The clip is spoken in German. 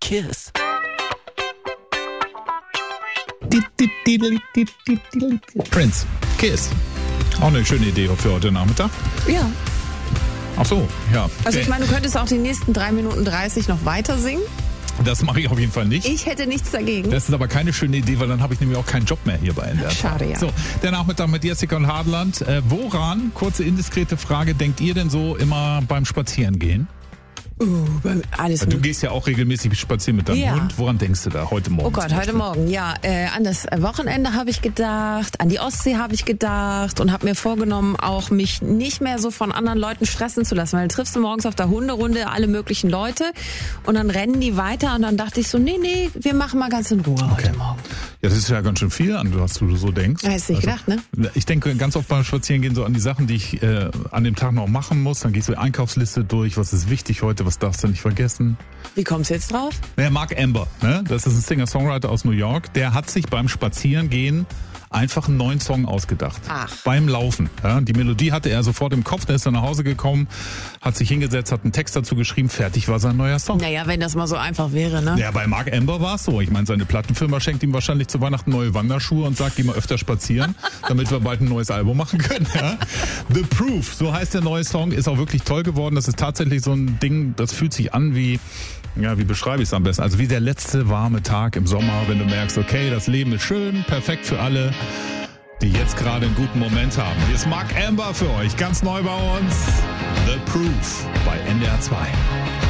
Kiss. Prince, Kiss. Auch eine schöne Idee für heute Nachmittag. Ja. Ach so, ja. Also ich meine, du könntest auch die nächsten 3 Minuten 30 noch weiter singen. Das mache ich auf jeden Fall nicht. Ich hätte nichts dagegen. Das ist aber keine schöne Idee, weil dann habe ich nämlich auch keinen Job mehr hier bei NDR. Schade, ja. So, der Nachmittag mit Jessica und Hartland. Woran, kurze indiskrete Frage, denkt ihr denn so immer beim Spazierengehen? Alles Du gut. gehst ja auch regelmäßig spazieren mit deinem Ja. Hund. Woran denkst du da heute Morgen? Oh Gott, heute Morgen, ja. An das Wochenende habe ich gedacht, an die Ostsee habe ich gedacht und habe mir vorgenommen, auch mich nicht mehr so von anderen Leuten stressen zu lassen. Weil du triffst du morgens auf der Hunderunde alle möglichen Leute und dann rennen die weiter und dann dachte ich so, nee, wir machen mal ganz in Ruhe heute Morgen. Ja, das ist ja ganz schön viel, an was du so denkst. Hättest du nicht gedacht, ne? Ich denke ganz oft beim Spazierengehen so an die Sachen, die ich an dem Tag noch machen muss. Dann gehst du die Einkaufsliste durch, was ist wichtig heute, was darfst du nicht vergessen. Wie kommst du jetzt drauf? Naja, Mark Amber, ne? Das ist ein Singer-Songwriter aus New York, der hat sich beim Spazierengehen einfach einen neuen Song ausgedacht. Ach. Beim Laufen. Ja? Die Melodie hatte er sofort im Kopf, der ist dann nach Hause gekommen, hat sich hingesetzt, hat einen Text dazu geschrieben, fertig war sein neuer Song. Naja, wenn das mal so einfach wäre, ne? Ja, bei Mark Amber war es so. Ich meine, seine Plattenfirma schenkt ihm wahrscheinlich zu Weihnachten neue Wanderschuhe und sagt, geh mal öfter spazieren, damit wir bald ein neues Album machen können. Ja? The Proof, so heißt der neue Song, ist auch wirklich toll geworden. Das ist tatsächlich so ein Ding, das fühlt sich an wie, ja, wie beschreibe ich es am besten? Also wie der letzte warme Tag im Sommer, wenn du merkst, okay, das Leben ist schön, perfekt für alle, die jetzt gerade einen guten Moment haben. Hier ist Mark Amber für euch, ganz neu bei uns. The Proof bei NDR 2.